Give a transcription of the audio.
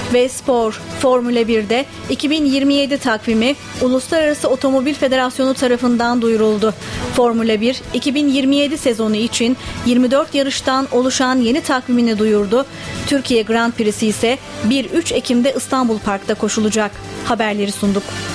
Ve spor, Formula 1'de 2027 takvimi Uluslararası Otomobil Federasyonu tarafından duyuruldu. Formula 1, 2027 sezonu için 24 yarıştan oluşan yeni takvimini duyurdu. Türkiye Grand Prix'si ise 1-3 Ekim'de İstanbul Park'ta koşulacak. Haberleri sunduk.